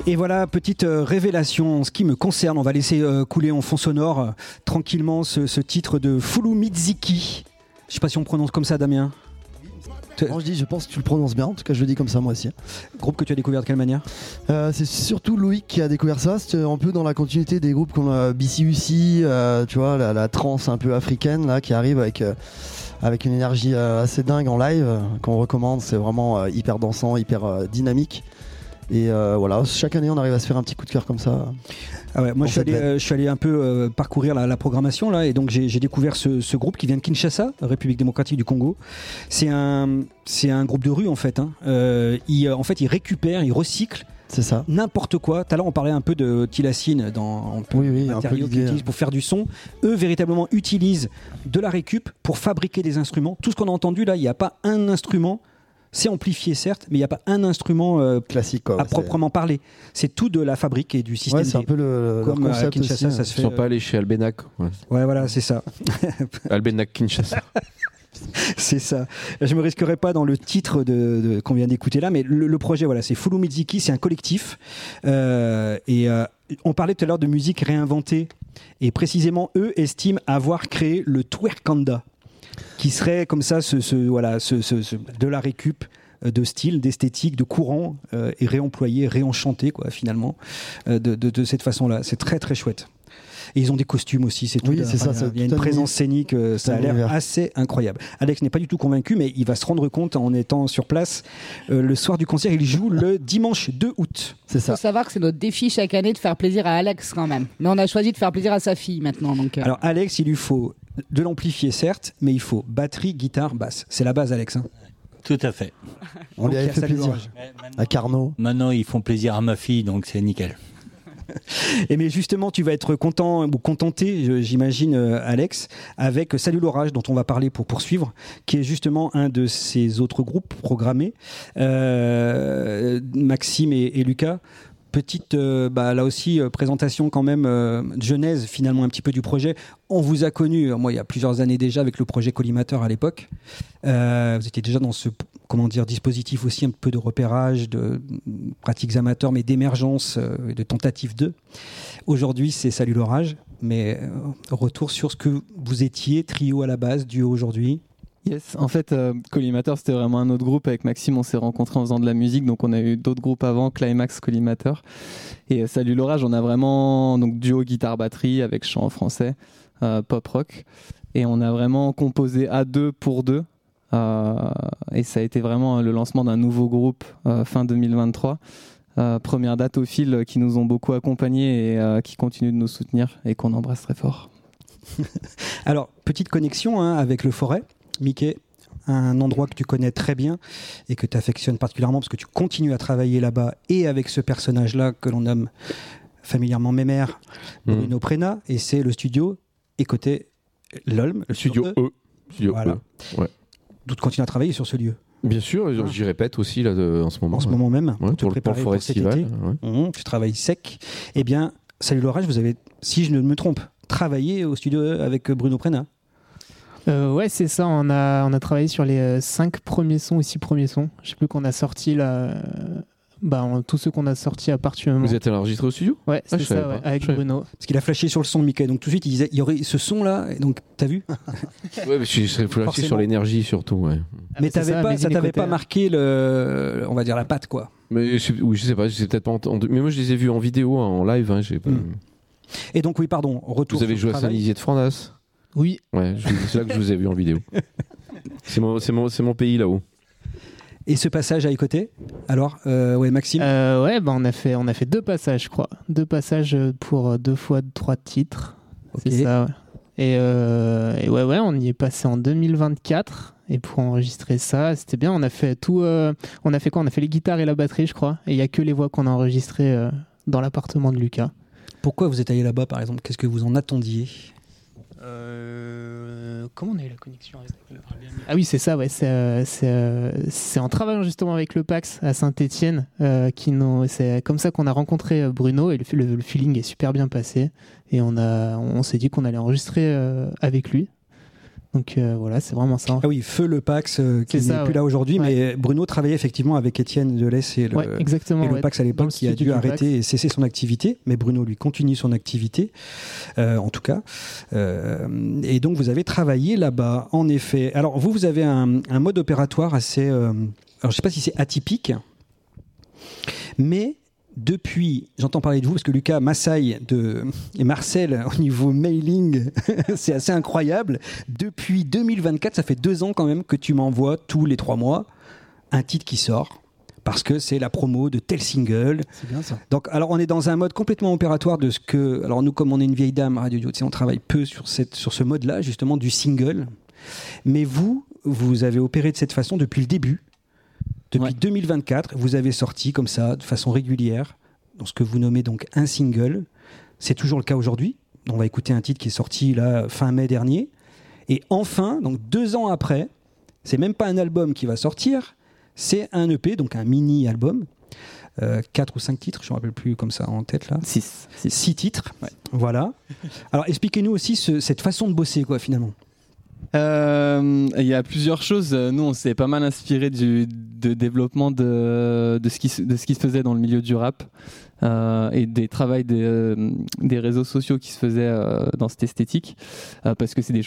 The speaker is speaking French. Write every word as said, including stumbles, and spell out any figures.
Et voilà, petite euh, révélation en ce qui me concerne. On va laisser euh, couler en fond sonore euh, tranquillement ce, ce titre de Fulu Miziki. Je sais pas si on prononce comme ça, Damien. Non, je dis, je pense que tu le prononces bien. En tout cas, je le dis comme ça moi aussi. Groupe que tu as découvert de quelle manière ? euh, C'est surtout Loïc qui a découvert ça. C'est un peu dans la continuité des groupes comme euh, B C U C, euh, tu vois, la, la trance un peu africaine là qui arrive avec euh, avec une énergie euh, assez dingue en live euh, qu'on recommande. C'est vraiment euh, hyper dansant, hyper euh, dynamique. Et euh, voilà, chaque année on arrive à se faire un petit coup de cœur comme ça. Ah ouais, moi je suis, allé, euh, je suis allé un peu euh, parcourir la, la programmation là, et donc j'ai, j'ai découvert ce, ce groupe qui vient de Kinshasa, République démocratique du Congo. C'est un, c'est un groupe de rue en fait. Hein. Euh, il, en fait, il récupère, il recycle. C'est ça. N'importe quoi. Tout à l'heure, on parlait un peu de Tilacine dans oui, oui, matériaux qu'ils utilisent pour faire du son. Eux, véritablement, utilisent de la récup pour fabriquer des instruments. Tout ce qu'on a entendu là, il n'y a pas un instrument. C'est amplifié certes, mais il n'y a pas un instrument euh, classique quoi, à c'est... proprement parler. C'est tout de la fabrique et du système. Ouais, c'est un peu le, comme le concept à Kinshasa, aussi, ça se fait. Ils ne sont pas allés chez Albenac. Ouais, ouais voilà, c'est ça. Albenac Kinshasa. C'est ça. Je me risquerai pas dans le titre de, de, qu'on vient d'écouter là, mais le, le projet, voilà, c'est Fulu Miziki, c'est un collectif. Euh, et euh, on parlait tout à l'heure de musique réinventée. Et précisément, eux estiment avoir créé le twerkanda, qui serait comme ça, ce, ce, voilà, ce, ce, ce, de la récup de style, d'esthétique, de courant, euh, et réemployé, réenchanté, quoi, finalement, euh, de, de, de cette façon-là. C'est très, très chouette. Et ils ont des costumes aussi, c'est tout. Oui, c'est enfin, ça, il y a une présence scénique, euh, ça a l'air univers. assez incroyable. Alex n'est pas du tout convaincu, mais il va se rendre compte en étant sur place. Euh, le soir du concert, il joue le dimanche deux août. C'est ça. Il faut savoir que c'est notre défi chaque année de faire plaisir à Alex quand même. Mais on a choisi de faire plaisir à sa fille maintenant. Donc, euh... Alors Alex, il lui faut de l'amplifier certes, mais il faut batterie, guitare, basse. C'est la base, Alex. Hein. Tout à fait. On lui a fait plaisir. À Carnot. Maintenant, ils font plaisir à ma fille, donc c'est nickel. Et mais justement, tu vas être content ou contenté, j'imagine, Alex, avec Salut l'orage, dont on va parler pour poursuivre, qui est justement un de ces autres groupes programmés. Euh, Maxime et, et Lucas. Petite, euh, bah, là aussi, euh, présentation quand même, euh, genèse finalement un petit peu du projet. On vous a connu, moi, il y a plusieurs années déjà, avec le projet Collimateur à l'époque. Euh, vous étiez déjà dans ce, comment dire, dispositif aussi un peu de repérage, de pratiques amateurs, mais d'émergence, euh, de tentative de. Aujourd'hui, c'est Salut l'orage, mais euh, retour sur ce que vous étiez, trio à la base, duo aujourd'hui. Yes, en fait, euh, Collimateur, c'était vraiment un autre groupe. Avec Maxime, on s'est rencontrés en faisant de la musique, donc on a eu d'autres groupes avant, Climax, Collimateur. Et euh, Salut l'orage, on a vraiment donc duo guitare-batterie avec chant en français, euh, pop-rock. Et on a vraiment composé à deux pour deux. Euh, et ça a été vraiment le lancement d'un nouveau groupe euh, fin deux mille vingt-trois. Euh, première date au fil qui nous ont beaucoup accompagnés et euh, qui continuent de nous soutenir et qu'on embrasse très fort. Alors, petite connexion hein, avec le Forêt. Mickey, un endroit que tu connais très bien et que tu affectionnes particulièrement parce que tu continues à travailler là-bas et avec ce personnage-là que l'on nomme familièrement Mémère, Bruno mmh. Prena, et c'est le studio Écoutez l'Olm. Le studio E. E. Studio voilà. E. Ouais. D'où tu continues à travailler sur ce lieu. Bien sûr, ah. j'y répète aussi là, de, en ce moment. En ce ouais. moment même, ouais, pour te préparer pour, pour cet été. Ouais. Mmh, tu travailles sec. Eh bien, Salut l'orage, vous avez, si je ne me trompe, travaillé au studio E avec Bruno Prena. Euh, ouais, c'est ça. On a, on a travaillé sur les euh, cinq premiers sons ou six premiers sons. Je sais plus qu'on a sorti là. Euh, bah, on, tous ceux qu'on a sortis à partir du moment. Vous êtes enregistré au studio ? Ouais, c'est ah, ça, ouais, avec Bruno. Parce qu'il a flashé sur le son de Mickey. Donc tout de suite, il disait il y aurait ce son-là. Donc, t'as vu ? Ouais, mais je suis flashé sur l'énergie surtout. Ouais. Ah, mais t'avais ça, pas, ça t'avait pas marqué le, on va dire la patte, quoi. Mais je, oui, je sais pas. Je sais peut-être pas entendu. Mais moi, je les ai vus en vidéo, en live. Hein, j'ai pas... mm. Et donc, oui, pardon. Retour. Vous avez joué à Saint-Lisier de Frandas ? Oui. Ouais, c'est là que je vous ai vu en vidéo. C'est mon, c'est mon, c'est mon pays là-haut. Et ce passage à Écoutez, alors, euh, ouais, Maxime euh, Ouais, bah on, a fait, on a fait deux passages, je crois. Deux passages pour deux fois trois titres. Okay. C'est ça, ouais. Et, euh, et ouais, ouais, on y est passé en deux mille vingt-quatre. Et pour enregistrer ça, c'était bien. On a fait tout. Euh, on a fait quoi ? On a fait les guitares et la batterie, je crois. Et il n'y a que les voix qu'on a enregistrées euh, dans l'appartement de Lucas. Pourquoi vous êtes allé là-bas, par exemple ? Qu'est-ce que vous en attendiez ? Euh, comment on a eu la connexion avec le... Ah oui, c'est ça, ouais. C'est, euh, c'est, euh, c'est en travaillant justement avec le Pax à Saint-Étienne, euh, qui nous, c'est comme ça qu'on a rencontré Bruno et le, le, le feeling est super bien passé. Et on, a, on s'est dit qu'on allait enregistrer euh, avec lui. Donc euh, voilà, c'est vraiment ça. Ah oui, Feu le Pax euh, qui C'est n'est ça, plus ouais. là aujourd'hui, Ouais. mais Bruno travaillait effectivement avec Étienne Delesse et le, Ouais, exactement. et le ouais. Pax à Dans l'époque le qui a studio dû du Pax. arrêter et cesser son activité, mais Bruno lui continue son activité, euh, en tout cas. Euh, et donc vous avez travaillé là-bas, en effet. Alors vous, vous avez un, un mode opératoire assez, euh, alors je ne sais pas si c'est atypique, mais depuis, j'entends parler de vous parce que Lucas Massaille de, et Marcel au niveau mailing, c'est assez incroyable. Depuis deux mille vingt-quatre, ça fait deux ans quand même que tu m'envoies tous les trois mois un titre qui sort parce que c'est la promo de tel single. C'est bien ça. Donc, alors on est dans un mode complètement opératoire de ce que, alors nous comme on est une vieille dame Radio Duo, tu sais, on travaille peu sur cette, sur ce mode-là justement du single. Mais vous, vous avez opéré de cette façon depuis le début. Depuis Ouais. deux mille vingt-quatre, vous avez sorti comme ça, de façon régulière, dans ce que vous nommez donc un single. C'est toujours le cas aujourd'hui. On va écouter un titre qui est sorti là, fin mai dernier. Et enfin, donc deux ans après, c'est même pas un album qui va sortir, c'est un E P, donc un mini-album. Euh, quatre ou cinq titres, je ne me rappelle plus comme ça en tête là. six. Six titres, Ouais. voilà. Alors expliquez-nous aussi ce- cette façon de bosser, quoi, finalement. Euh, Il y a plusieurs choses. Nous, on s'est pas mal inspiré du de développement de, de, ce qui, se- de ce qui se faisait dans le milieu du rap euh, et des travails des, euh, des réseaux sociaux qui se faisaient euh, dans cette esthétique, euh, parce que c'est des